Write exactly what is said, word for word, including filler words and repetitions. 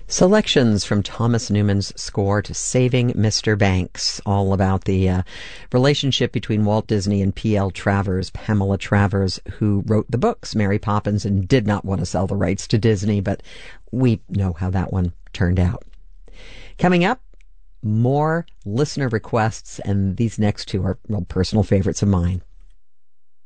Selections from Thomas Newman's score to Saving Mister Banks, all about the uh, relationship between Walt Disney and P L. Travers, Pamela Travers, who wrote the books Mary Poppins and did not want to sell the rights to Disney, but we know how that one turned out. Coming up, more listener requests, and these next two are real personal favorites of mine.